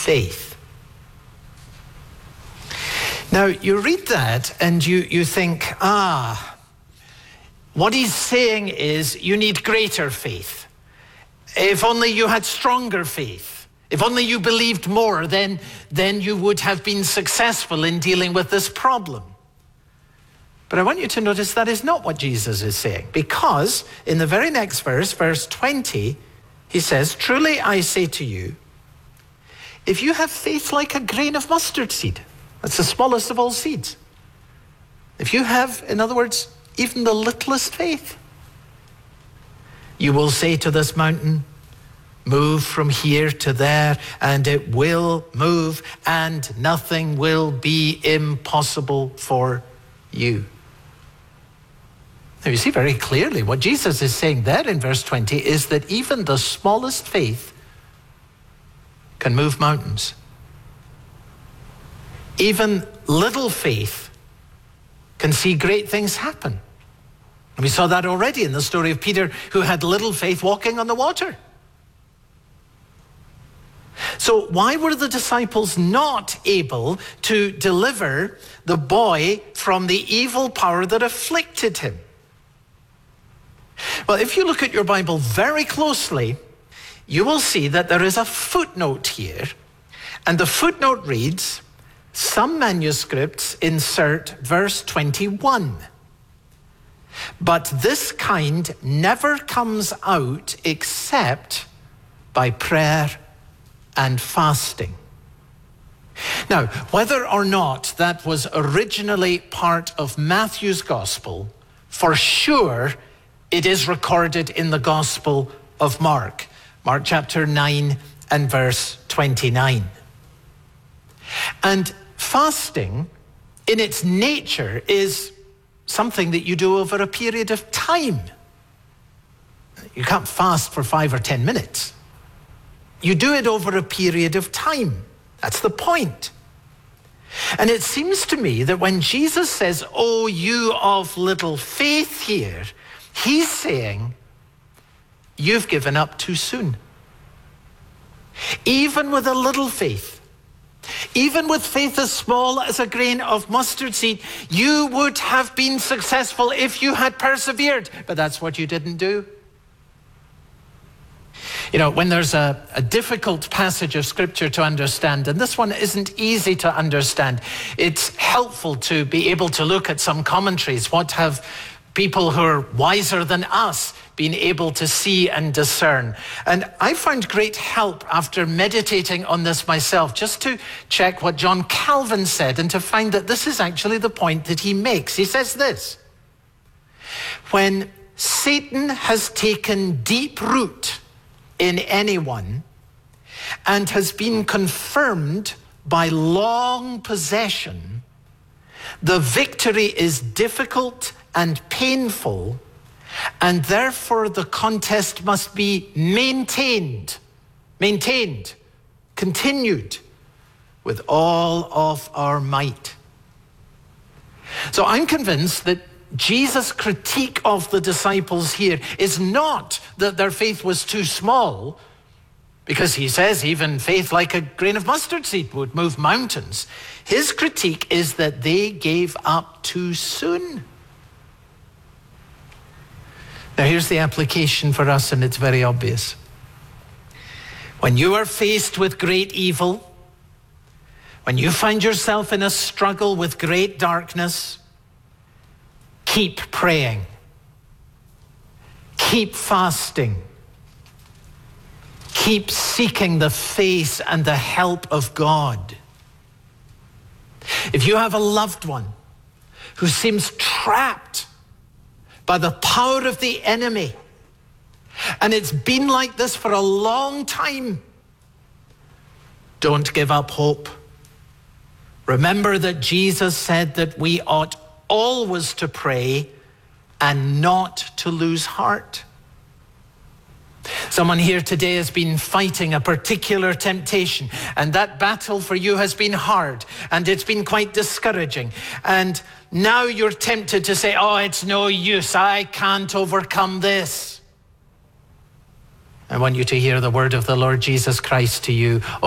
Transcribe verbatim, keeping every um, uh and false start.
faith. Now, you read that and you, you think, ah, what he's saying is you need greater faith. If only you had stronger faith. If only you believed more, then, then you would have been successful in dealing with this problem. But I want you to notice that is not what Jesus is saying, because in the very next verse, verse twenty, he says, truly I say to you, if you have faith like a grain of mustard seed, that's the smallest of all seeds. If you have, in other words, even the littlest faith, you will say to this mountain, move from here to there, and it will move, and nothing will be impossible for you. Now you see very clearly what Jesus is saying there in verse twenty is that even the smallest faith can move mountains. Even little faith can see great things happen. And we saw that already in the story of Peter, who had little faith walking on the water. So why were the disciples not able to deliver the boy from the evil power that afflicted him? Well, if you look at your Bible very closely, you will see that there is a footnote here. And the footnote reads, some manuscripts insert verse twenty-one. But this kind never comes out except by prayer and fasting. Now, whether or not that was originally part of Matthew's gospel, for sure it is recorded in the Gospel of Mark, Mark chapter nine and verse twenty-nine. And fasting, in its nature, is something that you do over a period of time. You can't fast for five or ten minutes. You do it over a period of time. That's the point. And it seems to me that when Jesus says, oh, you of little faith here, he's saying, you've given up too soon. Even with a little faith, even with faith as small as a grain of mustard seed, you would have been successful if you had persevered. But that's what you didn't do. You know, when there's a, a difficult passage of scripture to understand, and this one isn't easy to understand, it's helpful to be able to look at some commentaries. What have people who are wiser than us been able to see and discern? And I found great help after meditating on this myself, just to check what John Calvin said and to find that this is actually the point that he makes. He says this: when Satan has taken deep root in anyone and has been confirmed by long possession, the victory is difficult and painful, and therefore the contest must be maintained, maintained, continued with all of our might. So I'm convinced that Jesus' critique of the disciples here is not that their faith was too small, because he says even faith like a grain of mustard seed would move mountains. His critique is that they gave up too soon. Now here's the application for us, and it's very obvious. When you are faced with great evil, when you find yourself in a struggle with great darkness, keep praying. Keep fasting. Keep seeking the face and the help of God. If you have a loved one who seems trapped by the power of the enemy, and it's been like this for a long time, don't give up hope. Remember that Jesus said that we ought always to pray and not to lose heart. Someone here today has been fighting a particular temptation, and that battle for you has been hard, and it's been quite discouraging. And now you're tempted to say, oh, it's no use, I can't overcome this. I want you to hear the word of the Lord Jesus Christ to you.